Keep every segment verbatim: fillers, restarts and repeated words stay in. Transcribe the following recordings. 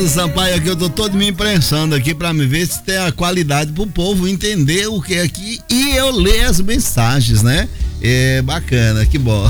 Sampaio, aqui eu tô todo me imprensando aqui pra me ver se tem a qualidade pro povo entender o que é aqui e eu ler as mensagens, né? É bacana, que bom.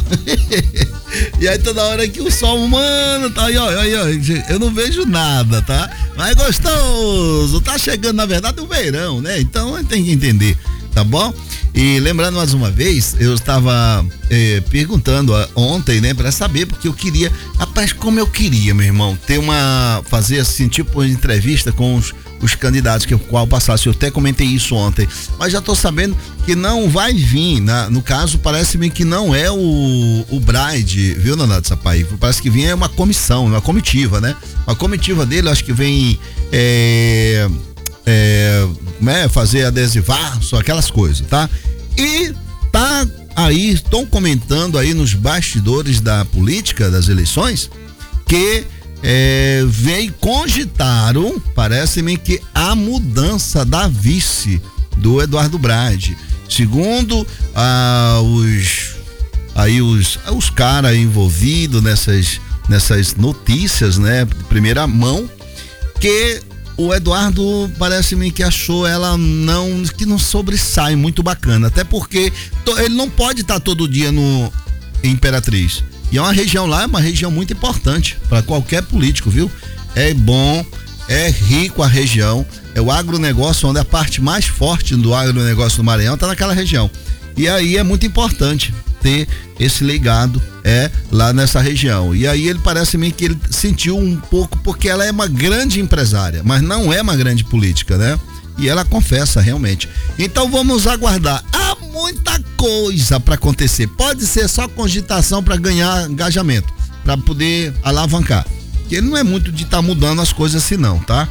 E aí toda hora que o sol humano tá aí, ó, aí, ó, eu não vejo nada, tá? Mas gostoso, tá chegando na verdade o verão, né? Então tem que entender, tá bom? E lembrando mais uma vez, eu estava eh, perguntando a, ontem, né, para saber, porque eu queria, rapaz, como eu queria, meu irmão, ter uma, fazer assim, tipo uma entrevista com os, os candidatos que o qual passasse. Eu até comentei isso ontem, mas já tô sabendo que não vai vir, na, no caso, parece-me que não é o, o Bride, viu, Nonato Sampaio? Parece que vem é uma comissão, uma comitiva, né? Uma comitiva dele, acho que vem, é, é, né, fazer adesivar, só aquelas coisas, tá? E tá aí, estão comentando aí nos bastidores da política, das eleições, que é, vem, cogitaram, parece-me que a mudança da vice do Eduardo Brade. Segundo ah, os aí os, os caras envolvidos nessas, nessas notícias, né, de primeira mão, que o Eduardo parece-me que achou ela não, que não sobressai muito bacana, até porque to, ele não pode estar tá todo dia no Imperatriz, e é uma região lá, é uma região muito importante para qualquer político, viu? É bom, é rico a região, é o agronegócio, onde a parte mais forte do agronegócio do Maranhão tá naquela região, e aí é muito importante ter esse legado é lá nessa região. E aí ele parece-me que ele sentiu um pouco, porque ela é uma grande empresária, mas não é uma grande política, né? E ela confessa realmente. Então vamos aguardar. Há muita coisa para acontecer. Pode ser só cogitação para ganhar engajamento, para poder alavancar. Porque ele não é muito de estar tá mudando as coisas assim não, tá?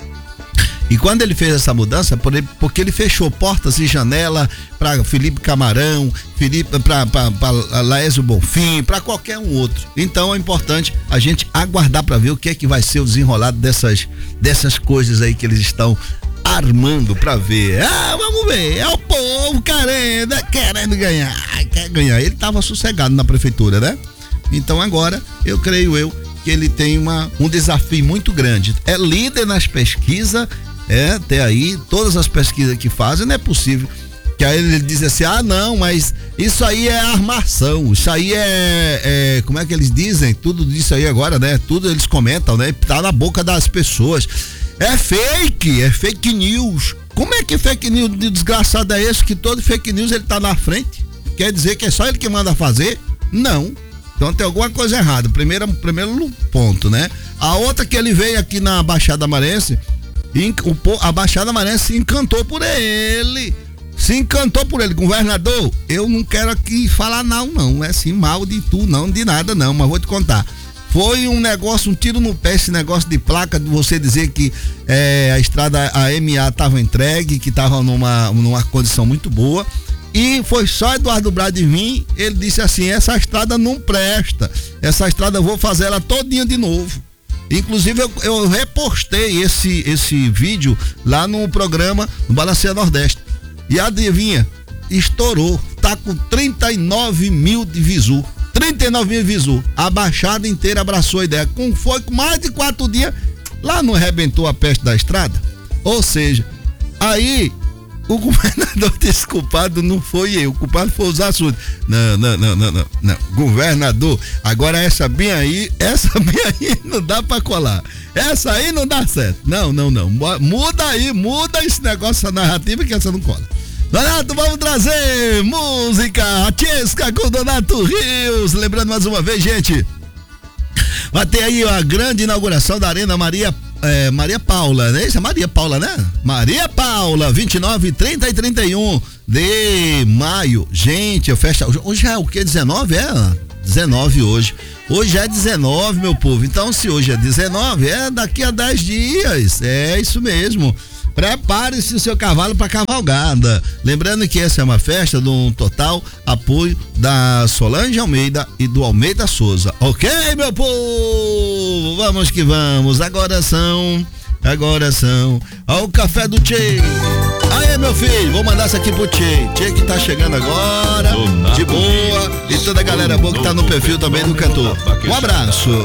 E quando ele fez essa mudança, porque ele fechou portas e janela para Felipe Camarão, Felipe, para Laésio Bonfim, para qualquer um outro. Então é importante a gente aguardar para ver o que é que vai ser o desenrolado dessas, dessas coisas aí que eles estão armando para ver. Ah, vamos ver, é o povo querendo, querendo ganhar, quer ganhar. Ele estava sossegado na prefeitura, né? Então agora, eu creio eu, que ele tem uma, um desafio muito grande. É líder nas pesquisas, é, até aí, todas as pesquisas que fazem, não é possível que aí ele diz assim, ah não, mas isso aí é armação, isso aí é, é, como é que eles dizem, tudo disso aí agora, né, tudo eles comentam, né, tá na boca das pessoas, é fake, é fake news. Como é que fake news de desgraçado é esse, que todo fake news ele tá na frente? Quer dizer que é só ele que manda fazer? Não. Então tem alguma coisa errada, primeiro, primeiro ponto, né? A outra que ele veio aqui na Baixada Marense, a Baixada Marense se encantou por ele, se encantou por ele, governador, eu não quero aqui falar não, não, é assim mal de tu, não, de nada não, mas vou te contar, foi um negócio, um tiro no pé esse negócio de placa, de você dizer que é, a estrada, a M A estava entregue, que estava numa, numa condição muito boa. E foi só Eduardo Brade vir, ele disse assim, essa estrada não presta, essa estrada eu vou fazer ela todinha de novo. Inclusive eu, eu repostei esse, esse vídeo lá no programa no Balanceia Nordeste. E adivinha, estourou, tá com trinta e nove mil de visu, trinta e nove mil de visu. A Baixada inteira abraçou a ideia, com, foi com mais de quatro dias, lá não arrebentou a peste da estrada? Ou seja, aí o governador desse culpado não foi eu, o culpado foi os açudes. Não, não, não, não, não, não. Governador, agora essa bem aí, essa bem aí não dá pra colar. Essa aí não dá certo. Não, não, não. Muda aí, muda esse negócio, essa narrativa que essa não cola. Donato, vamos trazer música Chesca com Donato Rios. Lembrando mais uma vez, gente, vai ter aí a grande inauguração da Arena Maria É, Maria Paula, né? Isso é Maria Paula, né? Maria Paula, vinte e nove, trinta e trinta e um de maio. Gente, a festa. Hoje é o que? dezenove? É? dezenove hoje. Hoje é dezenove, meu povo. Então, se hoje é dezenove, é daqui a dez dias. É isso mesmo. Prepare-se o seu cavalo para cavalgada. Lembrando que essa é uma festa de um total apoio da Solange Almeida e do Almeida Souza. Ok, meu povo? Vamos que vamos. Agora são, agora são. Ó, o café do Tchê. Aí, meu filho, vou mandar isso aqui pro Tchê. Tchê que tá chegando agora, de boa. E toda a galera boa que tá no perfil também do cantor. Um abraço.